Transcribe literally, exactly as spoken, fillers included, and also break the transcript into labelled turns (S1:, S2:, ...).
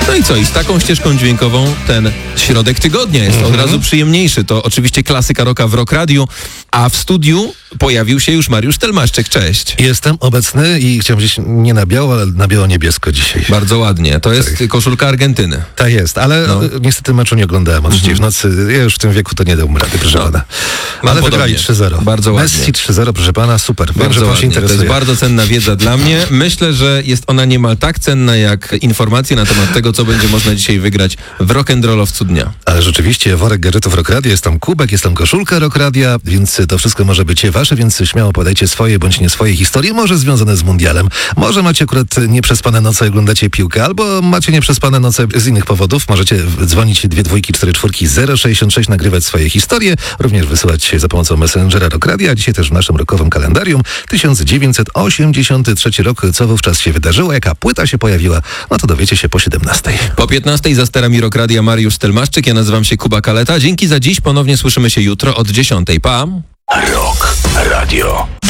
S1: No i co? I z taką ścieżką dźwiękową ten środek tygodnia jest mm-hmm. od razu przyjemniejszy. To oczywiście klasyka rocka w Rock Radio, a w studiu pojawił się już Mariusz Stelmaszczyk. Cześć.
S2: Jestem obecny i chciałem powiedzieć nie na biało, ale na biało-niebiesko dzisiaj.
S1: Bardzo ładnie. To jest tak. Koszulka Argentyny.
S2: Tak jest, ale no. niestety meczu nie oglądałem o trzeciej mm-hmm. w nocy. Ja już w tym wieku to nie dam rady, proszę no. pana. Ale
S1: podobnie.
S2: wygrali trzy zero.
S1: Bardzo ładnie.
S2: Messi trzy zero, proszę pana, super. Wiem,
S1: bardzo
S2: że pan
S1: ładnie.
S2: się interesuje.
S1: To jest bardzo cenna wiedza dla mnie. Myślę, że jest ona niemal tak cenna, jak informacje na temat tego, co będzie można dzisiaj wygrać w rock'n'rollowcu dnia.
S2: Ale rzeczywiście, worek gadżetów Rock Radio, jest tam kubek, jest tam koszulka Rock Radia, więc to wszystko może być wasze, więc śmiało podajcie swoje bądź nie swoje historie, może związane z mundialem. Może macie akurat nieprzespane noce, oglądacie piłkę, albo macie nieprzespane noce z innych powodów. Możecie dzwonić dwie dwójki, cztery czwórki, zero sześćdziesiąt sześć, nagrywać swoje historie, również wysyłać za pomocą Messengera Rock Radia. Dzisiaj też w naszym rockowym kalendarium tysiąc dziewięćset osiemdziesiąty trzeci rok, co wówczas się wydarzyło, jaka płyta się pojawiła, no to dowiecie się po siedemnastej.
S1: Po piętnastej za sterami Rock Radia Mariusz Stelmaszczyk, ja nazywam się Kuba Kaleta. Dzięki za dziś, ponownie słyszymy się jutro od dziesiątej. Pa!
S3: Rock Radio.